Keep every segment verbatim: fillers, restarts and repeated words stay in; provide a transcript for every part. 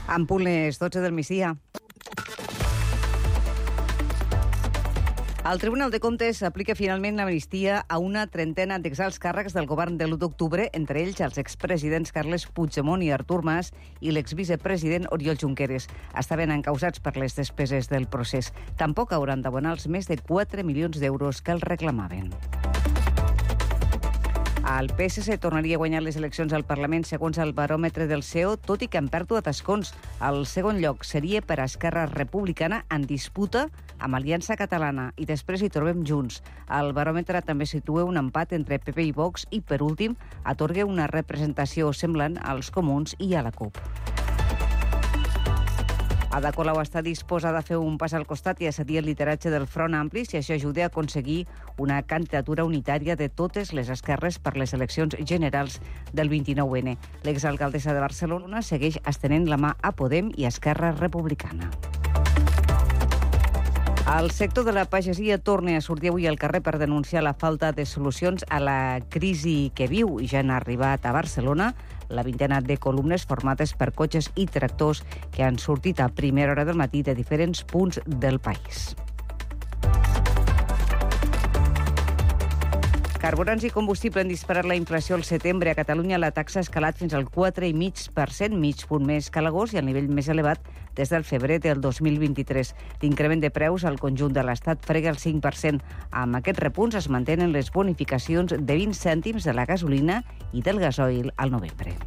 En punt les dotze del migdia. El Tribunal de Comptes aplica finalment l'amnistia a una trentena d'exalts càrrecs del govern de l'u d'octubre, entre ells els expresidents Carles Puigdemont i Artur Mas i l'exvicepresident Oriol Junqueras. Estaven encausats per les despeses del procés. Tampoc hauran d'abonar els més de quatre milions d'euros que els reclamaven. El P S C tornaria a guanyar les eleccions al Parlament segons el baròmetre del C E O, tot i que en pèrdua d'escons. El segon lloc seria per a Esquerra Republicana en disputa amb Aliança Catalana i després hi trobem Junts. El baròmetre també situa un empat entre P P i Vox i, per últim, atorga una representació semblant als Comuns i a la CUP. Ada Colau està disposada a fer un pas al costat i a cedir el lideratge del Front Ampli si això ajuda a aconseguir una candidatura unitària de totes les esquerres per les eleccions generals del vint-i-nou ene. L'exalcaldessa de Barcelona segueix estenent la mà a Podem i Esquerra Republicana. El sector de la pagesia torna a sortir avui al carrer per denunciar la falta de solucions a la crisi que viu i ja han arribat a Barcelona la vintena de columnes formades per cotxes i tractors que han sortit a primera hora del matí de diferents punts del país. Carburants i combustible han disparat la inflació al setembre. A Catalunya la taxa ha escalat fins al quatre coma cinc per cent, mig punt més que a l'agost i el nivell més elevat des del febrer del dos mil vint-i-tres. L'increment de preus al conjunt de l'Estat frega el cinc per cent. Amb aquests repunts es mantenen les bonificacions de vint cèntims de la gasolina i del gasoil al novembre.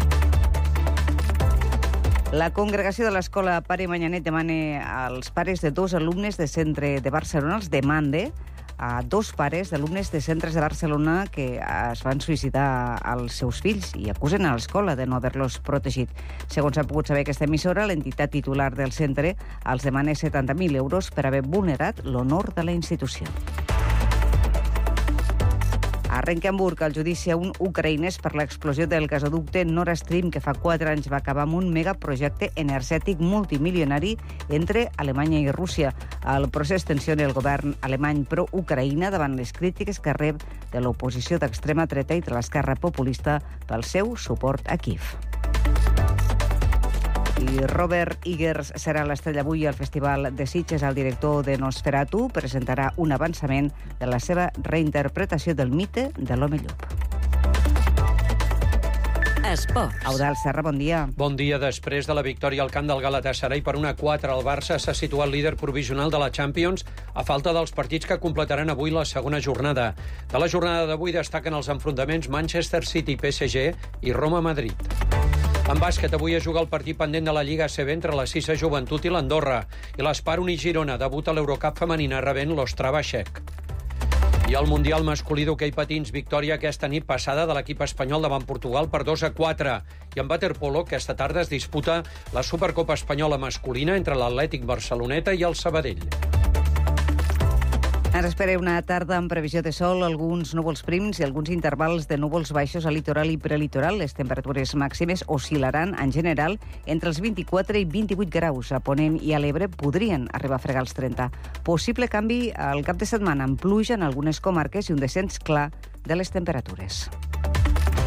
La congregació de l'escola Pare Manyanet demana als pares de dos alumnes de centre de Barcelona, els demande a dos pares d'alumnes de centres de Barcelona que es van suïcidar als seus fills i acusen a l'escola de no haver-los protegit. Segons ha pogut saber aquesta emissora, l'entitat titular del centre els demana setanta mil euros per haver vulnerat l'honor de la institució. Arrenca a Hamburg el judici a un ucraïnès per l'explosió del gasoducte Nord Stream que fa quatre anys va acabar amb un megaprojecte energètic multimilionari entre Alemanya i Rússia. El procés tensiona el govern alemany pro-Ucraïna davant les crítiques que rep de l'oposició d'extrema dreta i de l'esquerra populista pel seu suport a Kíev. I Robert Eggers serà l'estrella avui al Festival de Sitges. El director de Nosferatu presentarà un avançament de la seva reinterpretació del mite de l'home llop. Esports. Eudald Serra, bon dia. Bon dia. Després de la victòria al camp del Galatasaray per una quatre, el Barça s'ha situat líder provisional de la Champions a falta dels partits que completaran avui la segona jornada. De la jornada d'avui destaquen els enfrontaments Manchester City-P S G i Roma-Madrid. En bàsquet, avui es juga el partit pendent de la Lliga A C B entre la Sisa Joventut i l'Andorra. I l'Espar Uni-Girona debuta a l'Eurocup femenina rebent l'Ostrava Txec. I al Mundial masculí d'hoquei patins, victòria aquesta nit passada de l'equip espanyol davant Portugal per dos a quatre. I en waterpolo, aquesta tarda es disputa la Supercopa Espanyola masculina entre l'Atlètic Barceloneta i el Sabadell. Ens espera una tarda amb previsió de sol, alguns núvols prims i alguns intervals de núvols baixos al litoral i prelitoral. Les temperatures màximes oscil·laran, en general, entre els vint-i-quatre i vint-i-vuit graus. A Ponent i a l'Ebre podrien arribar a fregar els trenta. Possible canvi al cap de setmana amb pluja en algunes comarques i un descens clar de les temperatures.